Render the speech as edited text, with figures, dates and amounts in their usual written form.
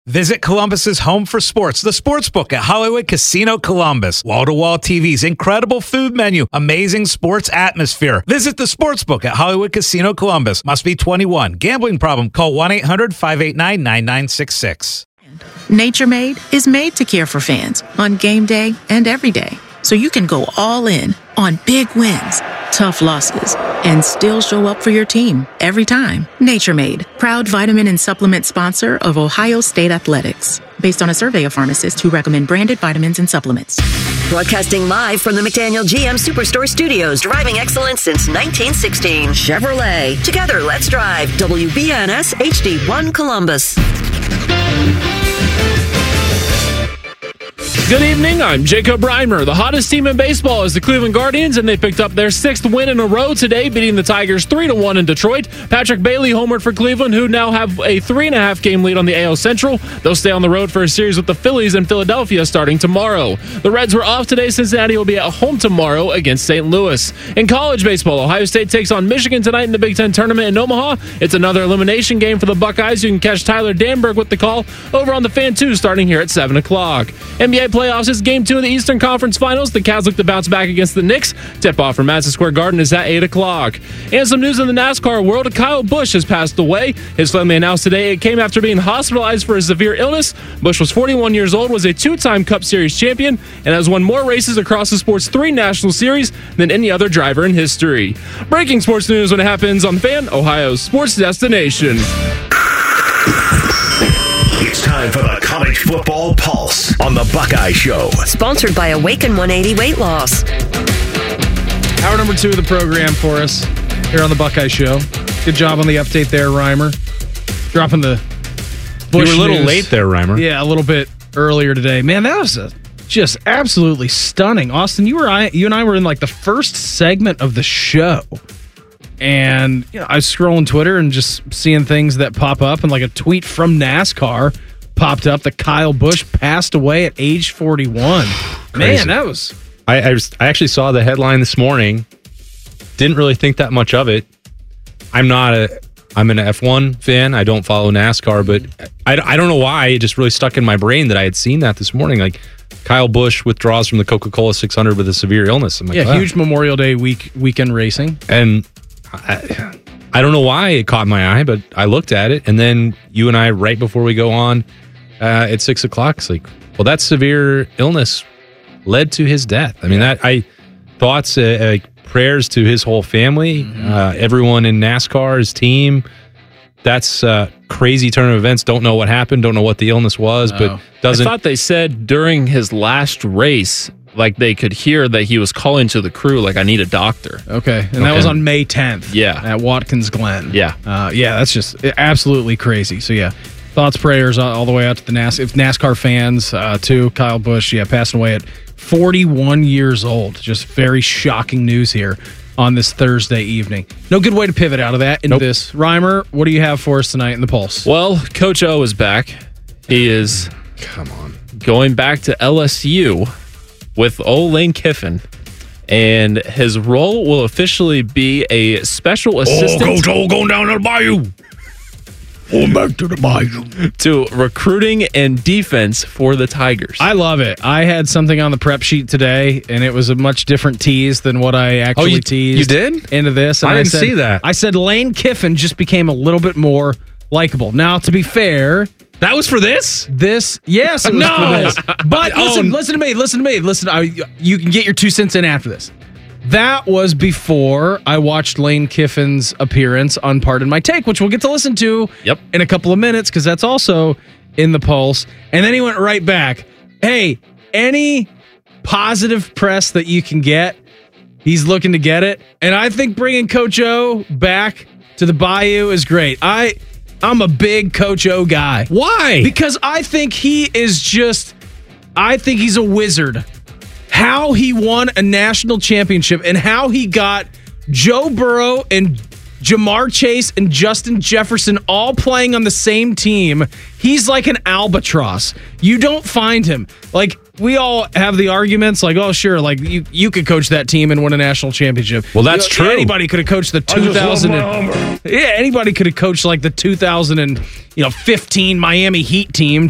Visit Columbus's home for sports, the Sportsbook at Hollywood Casino Columbus. Wall-to-wall TVs, incredible food menu, amazing sports atmosphere. Visit the Sportsbook at Hollywood Casino Columbus. Must be 21. Gambling problem? Call 1-800-589-9966. Nature Made is made to care for fans on game day and every day. So you can go all in on big wins, tough losses, and still show up for your team every time. Nature Made, proud vitamin and supplement sponsor of Ohio State Athletics. Based on a survey of pharmacists who recommend branded vitamins and supplements. Broadcasting live from the McDaniel GM Superstore Studios, driving excellence since 1916. Chevrolet. Together, let's drive. WBNS HD1 Columbus. Good evening, I'm Jacob Reimer. The hottest team in baseball is the Cleveland Guardians, and they picked up their 6th win in a row today, beating the Tigers 3-1 in Detroit. Patrick Bailey homered for Cleveland, who now have a 3.5-game lead on the AL Central. They'll stay on the road for a series with the Phillies in Philadelphia starting tomorrow. The Reds were off today. Cincinnati will be at home tomorrow against St. Louis. In college baseball, Ohio State takes on Michigan tonight in the Big Ten tournament in Omaha. It's another elimination game for the Buckeyes. You can catch Tyler Danberg with the call over on the Fan 2 starting here at 7 o'clock. NBA playoffs is Game 2 of the Eastern Conference Finals. The Cavs look to bounce back against the Knicks. Tip-off from Madison Square Garden is at 8 o'clock. And some news in the NASCAR world. Kyle Busch has passed away. His family announced today it came after being hospitalized for a severe illness. Busch was 41 years old, was a 2-time Cup Series champion, and has won more races across the sport's 3 national series than any other driver in history. Breaking sports news when it happens on the Fan, Ohio's sports destination. It's time for the College Football Pulse on the Buckeye Show. Sponsored by Awaken 180 Weight Loss. Hour number 2 of the program for us here on the Buckeye Show. Good job on the update there, Reimer. Dropping the Busch You were a little news. late there, Reimer. Yeah, a little bit earlier today. Man, that was just absolutely stunning. Austin, you and I were in like the first segment of the show. And I was scrolling Twitter and just seeing things that pop up, and like a tweet from NASCAR popped up that Kyle Busch passed away at age 41. Man, that was... I actually saw the headline this morning. Didn't really think that much of it. I'm an F1 fan. I don't follow NASCAR, but I don't know why. It just really stuck in my brain that I had seen that this morning. Like, Kyle Busch withdraws from the Coca-Cola 600 with a severe illness. I'm like, wow. Huge Memorial Day weekend racing. And I don't know why it caught my eye, but I looked at it, and then you and I, right before we go on at 6 o'clock, it's like, well, that severe illness led to his death. I mean, thoughts, prayers to his whole family, everyone in NASCAR, his team. That's a crazy turn of events. Don't know what happened, don't know what the illness was, but doesn't... I thought they said during his last race, like they could hear that he was calling to the crew, like, I need a doctor. Okay. And that was on May 10th. Yeah. At Watkins Glen. Yeah. That's just absolutely crazy. So, yeah. Thoughts, prayers all the way out to the NASCAR fans, too. Kyle Busch, passing away at 41 years old. Just very shocking news here on this Thursday evening. No good way to pivot out of that into this. Reimer, what do you have for us tonight in the Pulse? Well, Coach O is back. He is going back to LSU with Lane Kiffin, and his role will officially be a special assistant. Coach O going down to the bayou. Going back to the bayou. To recruiting and defense for the Tigers. I love it. I had something on the prep sheet today, and it was a much different tease than what I actually teased. You did? Into this. And I didn't see that. I said Lane Kiffin just became a little bit more likable. Now, to be fair... That was for this? Yes, it was for this. But listen to me. You can get your 2 cents in after this. That was before I watched Lane Kiffin's appearance on Pardon My Take, which we'll get to listen to in a couple of minutes, because that's also in the Pulse. And then he went right back. Hey, any positive press that you can get, he's looking to get it. And I think bringing Coach O back to the Bayou is great. I'm a big Coach O guy. Why? Because I think he's a wizard. How he won a national championship and how he got Joe Burrow and Jamar Chase and Justin Jefferson all playing on the same team. He's like an albatross. You don't find him. Like, we all have the arguments like, oh, sure, like you could coach that team and win a national championship. Well, that's true. Anybody could have coached the 2000. Anybody could have coached like the 2015 Miami Heat team